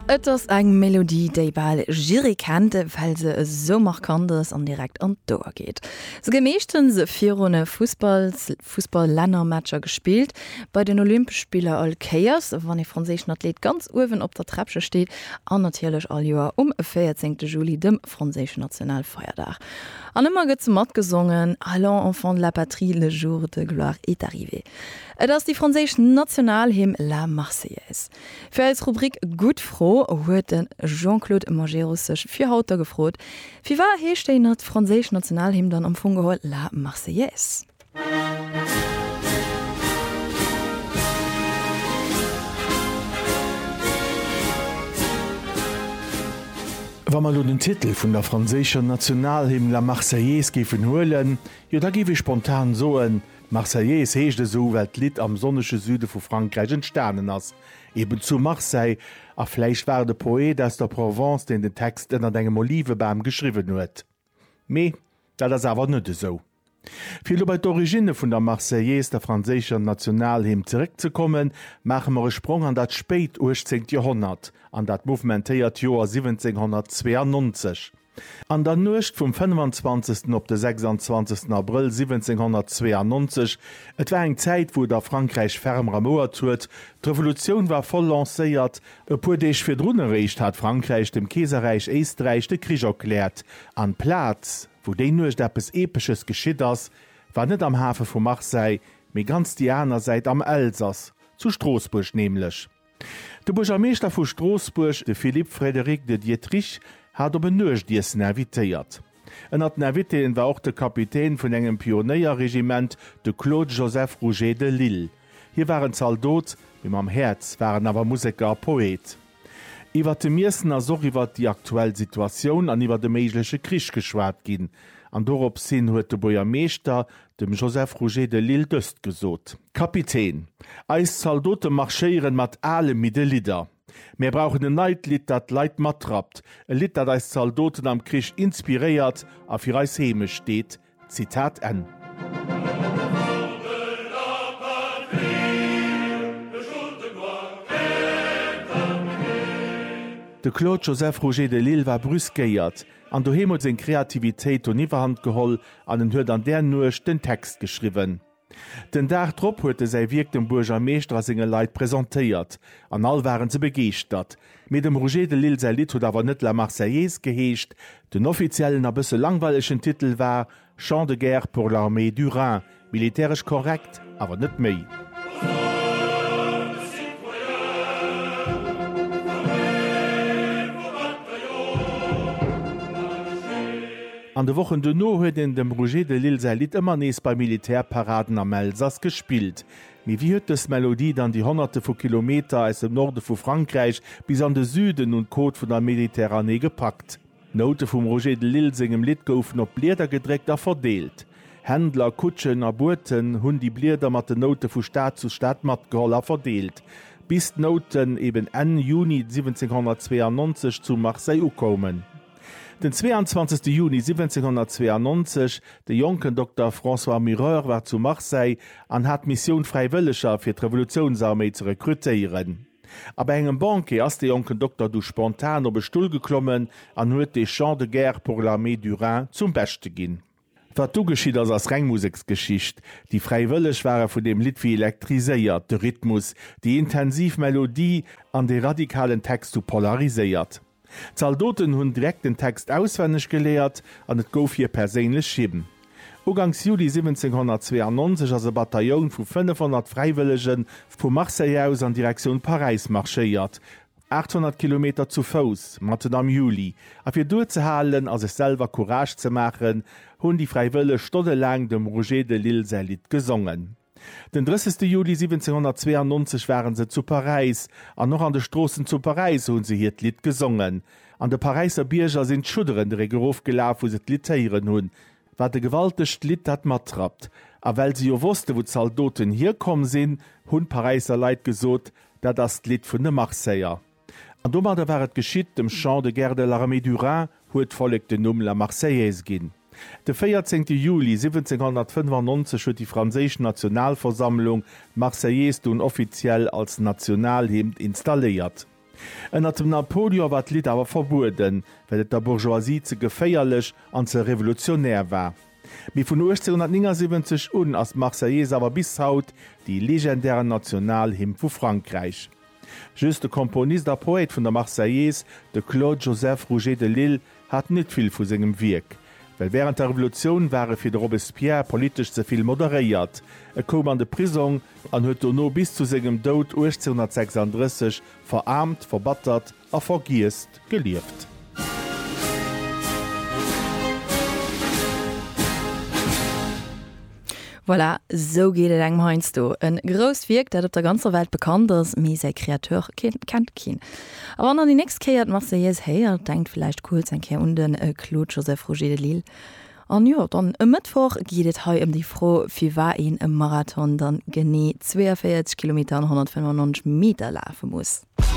Et ass eng Melodie déi ball jirikante, weil se so markantes an direkt an d'Ohr geht. So gemeeschten se 4 Runde Fußball-Lännermatcher gespielt. Bei den Olympischspieler all Chaos, wann e franzéschen Athlet ganz uwen op der Treppsche steht, an natierlech all Joer 14. Juli dem franzéschen Nationalfeierdach. An ëmmer gët ze mat gesungen, Allons enfants de la patrie, le jour de gloire est arrivé. Et ass die franzéschen Nationalhymn La Marseillaise. Für als Rubrik Gut froh huet den Jean-Claude Magero sech 4 Hauter gefrot. Wie war heechte dat franzéschen Nationalhymn dann am Fong geholt La Marseillaise? Wa man den Titel vun der franzécher Nationalhymn La Marseillaise gifen hoelen, jo da giwe spontan soen, Marseillaise heeschte so welt Lit am sonnesche Süde vu Frankreich en Sternen ass. Eben zu Marseille a fleich war de Poet ass der Provence den den Text ënner engem Olivebaum geschriwen huet. Me, dat ass awer nëtte so. Viel bei d'Origine vun der Marseillaise der franzécher Nationalhymn zurückzukommen, machen wir Sprung an dat spät 18. Jahrhundert, an dat movementéiert Joer 1792. An der Nucht vom 25. op den 26. April 1792, et war eng Zeit, wo der Frankreich fermer Moer tuet, d'Revolution war voll lancéiert, e puer deich fir d'Runnerecht hat Frankreich dem Kaiserreich Eestreich de Krieg erklärt. An Platz, wo déi nuech dappes epeches geschitt ass, war net am Hafe vu Marseille, méi ganz die aner seit am Elsass, zu Straßburg nämlich. De Burgermeester vu Straßburg, de Philipp Frédéric de Dietrich, hat op nuch Diessen ervitéiert. En hat Erviteen war auch de Kapitän vun engem Pioneierregiment de Claude Joseph Rouget de Lille. Hier waren Zaldot, wie am Herz waren awer Musiker Poet. Iwer de Miessen as so iwwer die aktuelle Situation an iwwer de meiglesche Krich geschwaart ginn. An dorop sinn huet de Burgermeester dem Joseph Rouget de Lille dëst gesot. Kapitän, eis Zaldote marchéieren mat alle mit de Lider. Wir brauchen ein Neidlied, das Leid mattrapt. Ein Lied, das als Soldaten am Krieg inspiriert, auf ihrer Heme steht. Zitat N. De Claude Joseph Rouget de Lille war brüskeiert. An der Hemut seine Kreativität und Überhand geholt, an den hört an der nur den Text geschrieben. Den Dach trop huete sei Wirk dem Burgermeester singe Leiit präsentéiert. An all waren ze begeert. Mit dem Rouget de Lille sei Lied huet awer net La Marseillaise geheescht. Den offiziellen a bësse langweilschen Titel war Chant de guerre pour l'armée du Rhin, militärisch korrekt, awer net méi. An de Wochen de no huet in dem Rouget de Lille sei Lied immer nees bei Militärparaden am Elsass gespielt. Wie huet es Melodie dann die hunderte vu Kilometer aus dem Norde vu Frankreich bis an de Süden und Kot vun der Mediterranee gepackt. Note vum Rouget de Lille singem Lied goufen op Blieder gedreckter verdeelt. Händler, Kutschen, Aburten hunn die Blieder mat de Note vu Staat zu Stadt mat Goller verdeelt. Bis Noten eben Ende Juni 1792 zu Marseille kommen. Den 22. Juni 1792, der jungen Dr. François Mireur war zu Marseille an hat Mission Freiwilliger für die Revolutionsarmee zu rekrutieren. Aber engem Banke ass der jungen Doktor du spontan op Stuhl geklommen an huet de Chant de guerre pour l'armée du Rhin zum Beste ginn. Wat du geschieht als Rengmusiksgeschicht. Die Freiwillig waren von dem Lied wie elektriséiert, der Rhythmus, die Intensivmelodie an den radikalen Text zu polarisiert. Zaldoten hunn direkt den Text auswendig geleert an et gouf hier perélech schiben. Ogangs Juli 1792 as e Bataillon vu 500 Freiwilligen vu Marseille aus an Direktion Paris marschéiert. 800 Kilometer zu Fuß, matten am Juli. A fir durchzuhalen, as es selber Courage zu machen, hunn die Freiwillige stundelang dem Rouget de Lille sein Lied gesungen. Den 30. Juli 1792 waren sie zu Paris, an noch an de Straßen zu Paris hunn sie hier Lied gesungen. An de Pariser Bierger sind Schudderen de Regerhof gelaf, wo se litéieren hunn, war de gewaltigcht Lied dat mat trappt. A weil sie jo wusste, wo Zaldoten hier kommen sinn, hunn Pariser Leiit gesot, dat das Lied vun de Marseiller. An dummer da waret geschitt dem Chant de guerre de l'armée du Rhin, huet folleg den Numm La Marseillaise ginn. De 14. Juli 1795 huet die Franzésche Nationalversammlung Marseillaise nun offiziell als Nationalhymn installiert. Ennner dem Napoleon wat Lied awer verbuden, wellt der Bourgeoisie ze geféierlech an ze revolutionär war. Mi vun 1879 ass Marseillais awer bis haut die legendären Nationalhymn vu Frankreich. Just de Komponist der Poet vun der Marseillais, de Claude Joseph Rouget de Lille, hat net vill vu segem Wirk. Well während der Revolution waren fir de Robespierre politisch zeviel moderéiert. Kom an de Prison an huet no bis zu segem Dout 1836 verarmt, verbattert a vergiest gelieft. Voilà, so geht es eng meinst du. Ein groß Wirk, der auf der ganzen Welt bekannt ist, wie sein Kreator kennt kein. Aber wenn er die nächste Kehr Marseillais her, denkt vielleicht kurz ein Kehr und den Claude Joseph Rouget de Lille. Und ja, dann am Mittwoch geht es heute die Frage, wie war ihn im Marathon dann genau 42 Kilometer und 195 Meter laufen muss.